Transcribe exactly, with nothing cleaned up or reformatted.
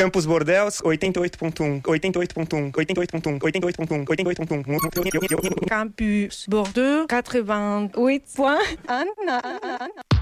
Campus Bordeaux, oitenta e oito ponto um, oitenta e oito ponto um, oitenta e oito ponto um, oitenta e oito ponto um, oitenta e oito ponto um. Campus Bordeaux, quatre-vingt-huit point un.